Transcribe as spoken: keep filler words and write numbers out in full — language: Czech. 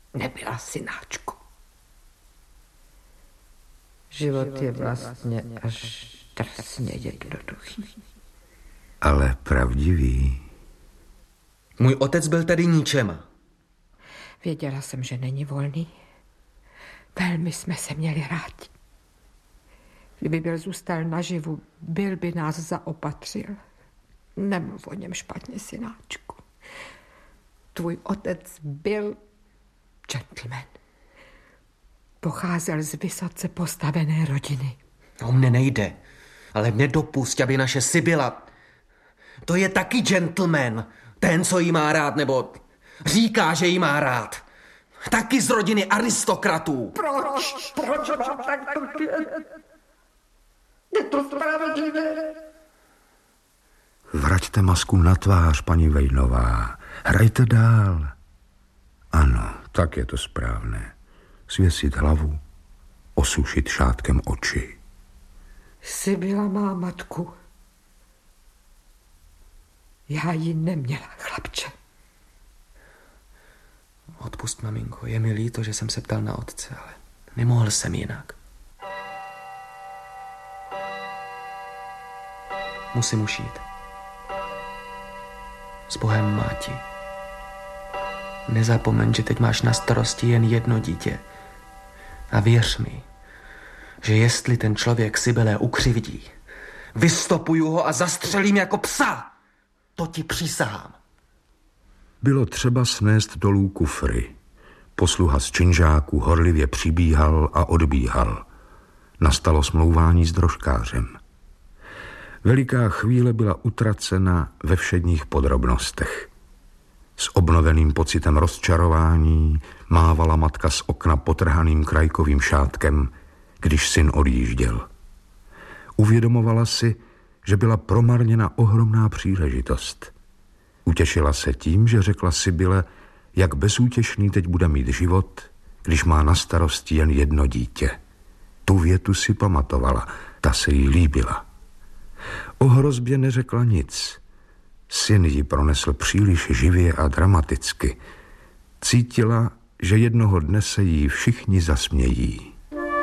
nebyla, synáčku. Život je vlastně až drsně jednoduchý. Ale pravdivý. Můj otec byl tady ničema. Věděla jsem, že není volný. Velmi jsme se měli rádi. Kdyby byl zůstal naživu, byl by nás zaopatřil. Nemluv o něm špatně, synáčku. Tvůj otec byl gentleman. Pocházel z vysoce postavené rodiny. O mne nejde, ale nedopusť, aby naše Sibyla... To je taky gentleman. Ten, co jí má rád, nebo říká, že jí má rád. Taky z rodiny aristokratů. Proč? Proč mám tak trpět? Je to spravedlivé. Vraťte masku na tvář, paní Vejnová. Hrajte dál. Ano, tak je to správné. Svěsit hlavu, osušit šátkem oči. Sibyla má matku. Já ji neměla, chlapče. Odpust, maminko, je mi líto, že jsem se ptal na otce, ale nemohl jsem jinak. Musím už jít. S Bohem, máti. Nezapomeň, že teď máš na starosti jen jedno dítě. A věř mi, že jestli ten člověk Sibylé ukřivdí, vystopuju ho a zastřelím jako psa. To ti přísahám. Bylo třeba snést dolů kufry. Posluha z činžáků horlivě přibíhal a odbíhal. Nastalo smlouvání s drožkářem. Veliká chvíle byla utracena ve všedních podrobnostech. S obnoveným pocitem rozčarování mávala matka z okna potrhaným krajkovým šátkem, když syn odjížděl. Uvědomovala si, že byla promarněna ohromná příležitost. Utěšila se tím, že řekla Sibyle, jak bezútěšný teď bude mít život, když má na starosti jen jedno dítě. Tu větu si pamatovala, ta se jí líbila. O hrozbě neřekla nic. Syn ji pronesl příliš živě a dramaticky. Cítila, že jednoho dne se jí všichni zasmějí.